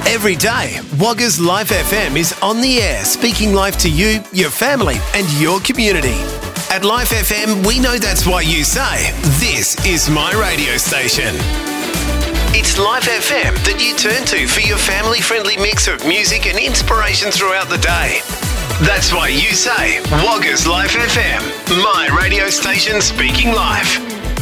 Every day, Wagga's Life FM is on the air, speaking life to you, your family and your community. At Life FM, we know that's why you say, this is my radio station. It's Life FM that you turn to for your family-friendly mix of music and inspiration throughout the day. That's why you say, Wagga's Life FM, my radio station speaking life.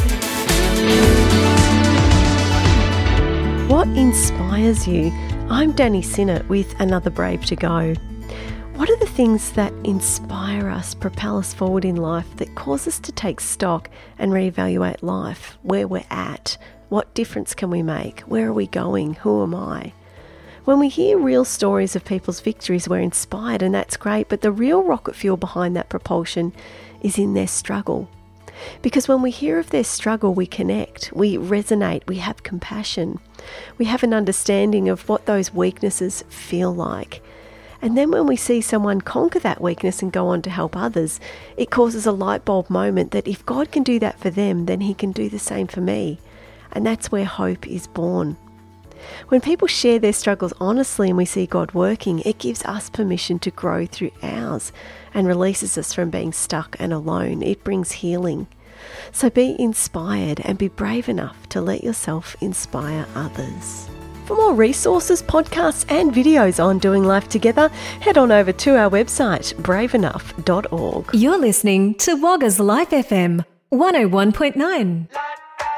What inspires you? I'm Danny Sinnott with another Brave to Go. What are the things that inspire us, propel us forward in life, that cause us to take stock and reevaluate life, where we're at? What difference can we make? Where are we going? Who am I? When we hear real stories of people's victories, we're inspired, and that's great, but the real rocket fuel behind that propulsion is in their struggle. Because when we hear of their struggle, we connect, we resonate, we have compassion. We have an understanding of what those weaknesses feel like. And then when we see someone conquer that weakness and go on to help others, it causes a light bulb moment that if God can do that for them, then he can do the same for me. And that's where hope is born. When people share their struggles honestly and we see God working, it gives us permission to grow through ours and releases us from being stuck and alone. It brings healing. So be inspired and be brave enough to let yourself inspire others. For more resources, podcasts and videos on doing life together, head on over to our website, braveenough.org. You're listening to Wagga's Life FM 101.9.